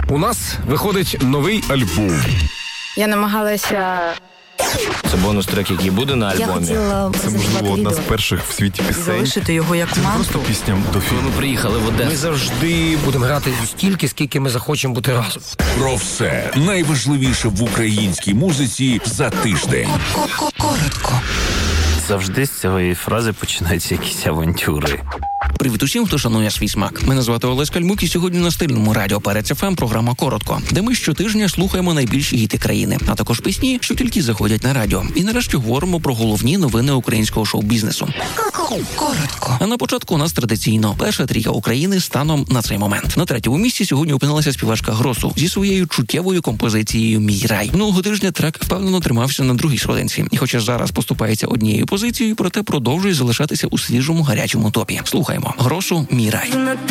У нас виходить новий альбом. Я намагалася... Це бонус-трек, який буде на Я альбомі. хотіла Це, можливо, одна з перших в світі пісень. залишити його як Це не манту. просто пісня до фільму. Ми приїхали в Одесу. Ми завжди будемо грати стільки, скільки ми захочемо бути разом. Про все найважливіше в українській музиці за тиждень. Коротко. Завжди з цієї фрази починаються якісь авантюри. Привіт усім, хто шанує свій смак. Мене звати Олесь Кальмук, і сьогодні на стильному радіо Перець ФМ програма «Коротко», де ми щотижня слухаємо найбільші гіти країни, а також пісні, що тільки заходять на радіо. І нарешті говоримо про головні новини українського шоу-бізнесу. Коротко. А на початку у нас традиційно перша трійка України станом на цей момент. На третьому місці сьогодні опинилася співачка Гросу зі своєю чуттєвою композицією «Мій рай». Минулого тижня трек впевнено тримався на другій сходинці. І хоча зараз поступається однією позицією, проте продовжує залишатися у свіжому гарячому топі. Слухаємо Гросу «Мій рай».